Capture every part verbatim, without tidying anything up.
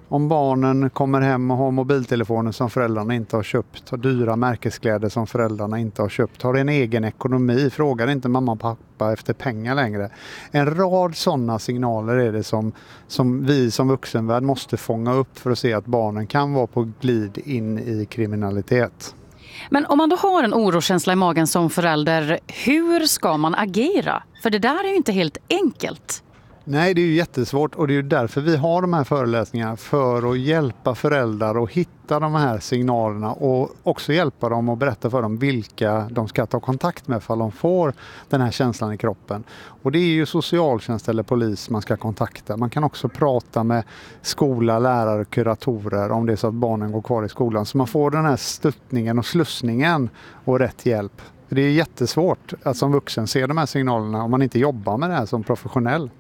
Om barnen kommer hem och har mobiltelefoner som föräldrarna inte har köpt, har dyra märkeskläder som föräldrarna inte har köpt, har en egen ekonomi, frågar inte mamma och pappa efter pengar längre. En rad sådana signaler är det som, som vi som vuxenvärld måste fånga upp för att se att barnen kan vara på glid in i kriminalitet. Men om man då har en orokänsla i magen som förälder, hur ska man agera? För det där är ju inte helt enkelt. Nej, det är ju jättesvårt och det är ju därför vi har de här föreläsningarna, för att hjälpa föräldrar att hitta de här signalerna och också hjälpa dem och berätta för dem vilka de ska ta kontakt med för de får den här känslan i kroppen. Och det är ju socialtjänst eller polis man ska kontakta. Man kan också prata med skola, lärare och kuratorer om det är så att barnen går kvar i skolan, så man får den här stöttningen och slussningen och rätt hjälp. Det är jättesvårt att som vuxen se de här signalerna om man inte jobbar med det här som professionell.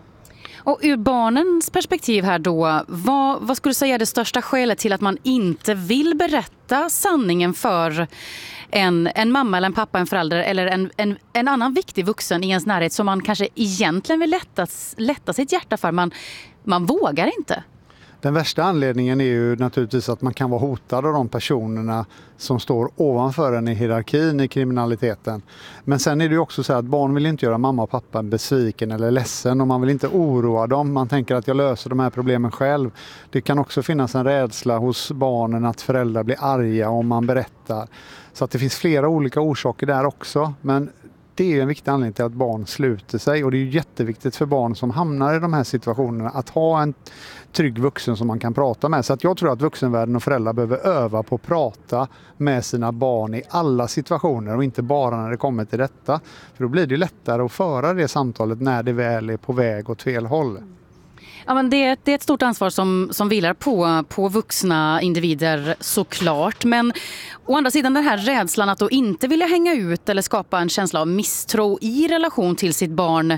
Och ur barnens perspektiv här då, vad, vad skulle du säga är det största skälet till att man inte vill berätta sanningen för en, en mamma eller en pappa, en förälder eller en, en, en annan viktig vuxen i ens närhet som man kanske egentligen vill lätta, lätta sitt hjärta för, man, man vågar inte? Den värsta anledningen är ju naturligtvis att man kan vara hotad av de personerna som står ovanför en i hierarkin i kriminaliteten. Men sen är det ju också så att barn vill inte göra mamma och pappa besviken eller ledsen och man vill inte oroa dem. Man tänker att jag löser de här problemen själv. Det kan också finnas en rädsla hos barnen att föräldrar blir arga om man berättar. Så att det finns flera olika orsaker där också, men det är en viktig anledning till att barn sluter sig och det är ju jätteviktigt för barn som hamnar i de här situationerna att ha en trygg vuxen som man kan prata med. Så att jag tror att vuxenvärlden och föräldrar behöver öva på att prata med sina barn i alla situationer och inte bara när det kommer till detta. För då blir det lättare att föra det samtalet när det väl är på väg åt fel håll. Ja, men det, det är ett stort ansvar som, som vilar på, på vuxna individer såklart. Men å andra sidan den här rädslan att då inte vilja hänga ut eller skapa en känsla av misstro i relation till sitt barn.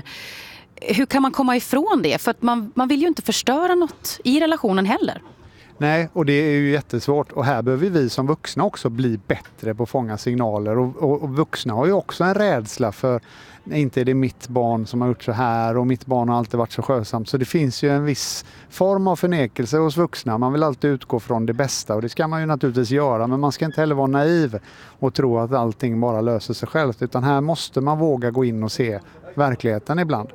Hur kan man komma ifrån det? För att man, man vill ju inte förstöra något i relationen heller. Nej, och det är ju jättesvårt. Och här behöver vi som vuxna också bli bättre på att fånga signaler. Och, och, och vuxna har ju också en rädsla för inte är det mitt barn som har gjort så här och mitt barn har alltid varit så skötsamt. Så det finns ju en viss form av förnekelse hos vuxna. Man vill alltid utgå från det bästa och det ska man ju naturligtvis göra. Men man ska inte heller vara naiv och tro att allting bara löser sig självt. Utan här måste man våga gå in och se verkligheten ibland.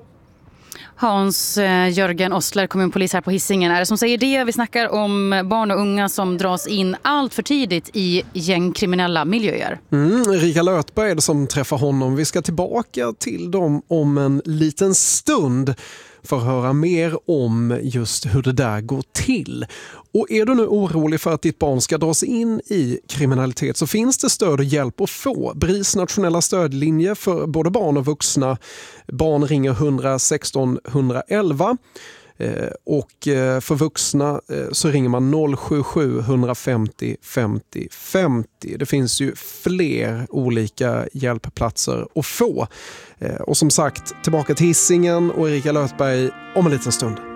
Hans Jörgen Ostler, kommunpolis här på Hisingen, är det som säger det. Vi snackar om barn och unga som dras in allt för tidigt i gängkriminella miljöer. Mm, Erika Lötberg är det som träffar honom. Vi ska tillbaka till dem om en liten stund för att höra mer om just hur det där går till. Och är du nu orolig för att ditt barn ska dras in i kriminalitet så finns det stöd och hjälp att få. B R I S nationella stödlinje för både barn och vuxna. Barn ringer ett sex noll ett ett ett och för vuxna så ringer man noll sju sju ett fem noll fem noll fem noll. Det finns ju fler olika hjälpplatser att få. Och som sagt, tillbaka till Hisingen och Erika Lötberg om en liten stund.